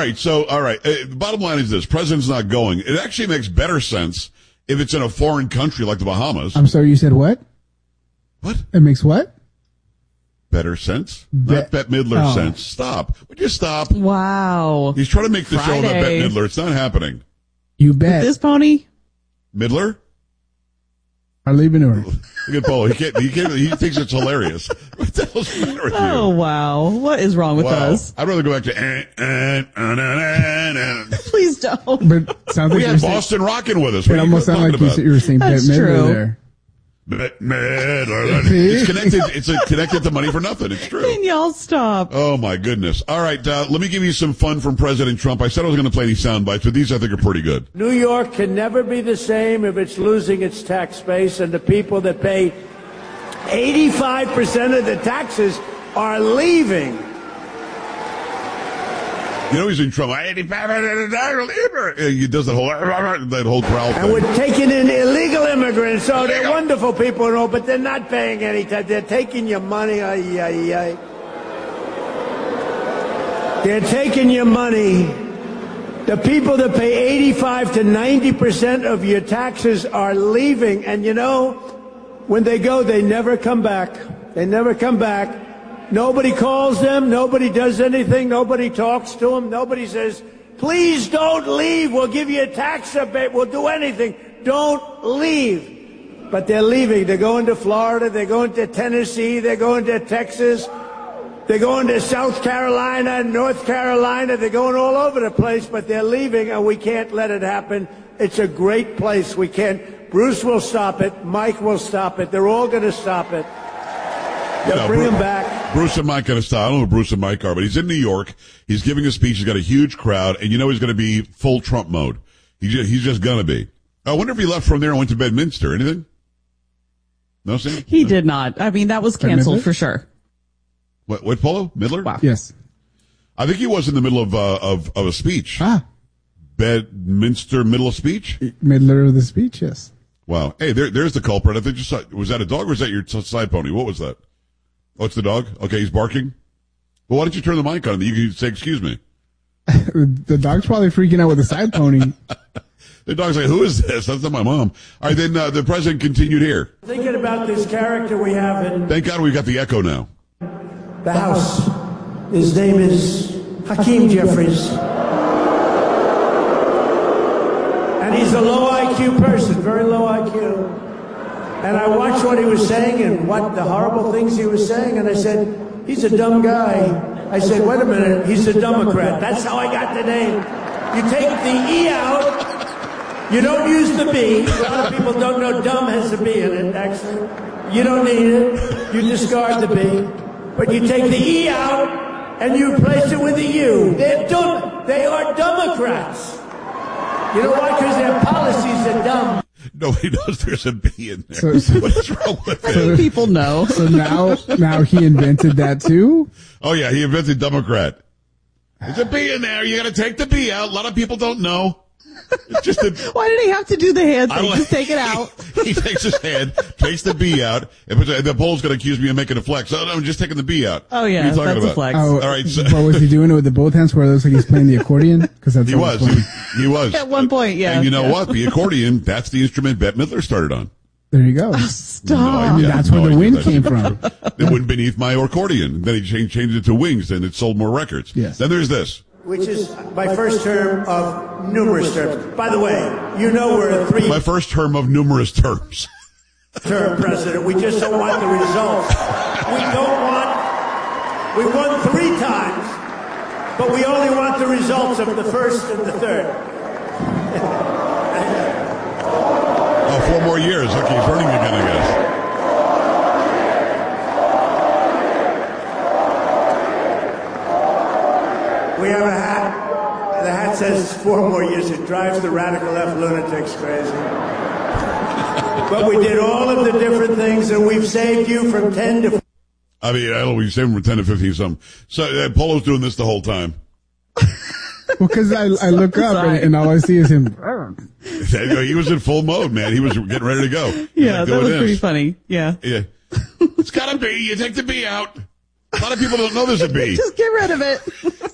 right. So, all right. The bottom line is this. President's not going. It actually makes better sense if it's in a foreign country like the Bahamas. I'm sorry, you said what? What? It makes what? Better sense? Not Bette Midler sense. Stop. Would you stop? Wow. He's trying to make the show about Bette Midler. It's not happening. You bet. With this pony? Midler? Are leaving her. Look at Polo. He thinks it's hilarious. What the hell's the matter with you? Oh, wow. What is wrong with us? I'd rather go back to Please don't. But sounds like we had Boston Rockin' with us. It almost sounded like you were saying Bette Midler there. Bette Midler. It's connected. It's connected to money for nothing. It's true. Can y'all stop? Oh my goodness. All right. Let me give you some fun from President Trump. I said I was going to play these sound bites, but these I think are pretty good. New York can never be the same if it's losing its tax base, and the people that pay 85% of the taxes are leaving. You know he's in trouble. He does that whole growl thing. And we're taking in illegal immigrants. Oh, they're wonderful people and all, but they're not paying any tax. They're taking your money. They're taking your money. The people that pay 85 to 90% of your taxes are leaving. And you know, when they go, they never come back. They never come back. Nobody calls them. Nobody does anything. Nobody talks to them. Nobody says, please don't leave. We'll give you a tax rebate. We'll do anything. Don't leave. But they're leaving. They're going to Florida. They're going to Tennessee. They're going to Texas. They're going to South Carolina, North Carolina. They're going all over the place, but they're leaving, and we can't let it happen. It's a great place. We can't. Bruce will stop it. Mike will stop it. They're all going to stop it. They'll bring him back. Bruce and Mike got to stop. I don't know who Bruce and Mike are, but he's in New York. He's giving a speech. He's got a huge crowd, and you know he's going to be full Trump mode. He's just going to be. I wonder if he left from there and went to Bedminster. Anything? No, Sam? He did not. I mean, that was canceled for sure. What, Polo? Midler? Wow. Yes. I think he was in the middle of a speech. Bedminster, middle of speech? Midler of the speech, yes. Wow. Hey, there's the culprit. I think was that a dog or was that your side pony? What was that? Oh, it's the dog? Okay, he's barking. Well, why don't you turn the mic on? You can say, excuse me. The dog's probably freaking out with the side pony. The dog's like, who is this? That's not my mom. All right, then the president continued here. Thinking about this character we have in... Thank God we got the echo now. The House. His name is Hakeem Jeffries. And he's a low IQ person, very low IQ. And I watched what he was saying and what the horrible things he was saying, and I said, he's a dumb guy. I said, wait a minute, he's a Democrat. That's how I got the name. You take the E out, you don't use the B. A lot of people don't know dumb has a B in it, actually. You don't need it. You discard the B. But you take the E out, and you replace it with a U. They're dumb. They are Democrats. You know why? Because their policies are dumb. Nobody knows there's a B in there. What is wrong with I think people know. So now he invented that too? Oh, yeah, he invented Democrat. There's a B in there. You got to take the B out. A lot of people don't know. It's just Why did he have to do the hand thing? Just take it out. He takes his hand, takes the B out, and the poll's going to accuse me of making a flex. Oh, no, I'm just taking the B out. Oh, yeah, what are you talking that's about? a flex. Oh, all right. So, but was he doing it with the both hands where it looks like he's playing the accordion? Because that's he was. He was. At one point, yeah. And you know what? The accordion, that's the instrument Bette Midler started on. There you go. Stop. That's where the wind came from. It went beneath my accordion. Then he changed it to wings, and it sold more records. Yes. Then there's this. Which is my first term of numerous terms. By the way, you know we're a My first term of numerous terms. term president. We just don't want the results. We won 3 times, but we only want the results of the first and the third. 4 more years. Okay, he's running again, I guess. We have a hat. The hat says 4 more years. It drives the radical left lunatics crazy. But we did all of the different things, and we've saved you from 10 to... I mean, I don't know, we saved him from 10 to 15 something. So Polo's doing this the whole time. Well, because I look up and all I see is him. He was in full mode, man. He was getting ready to go. Yeah, that was pretty funny. Yeah. It's got a B. You take the B out. A lot of people don't know there's a B. Just get rid of it.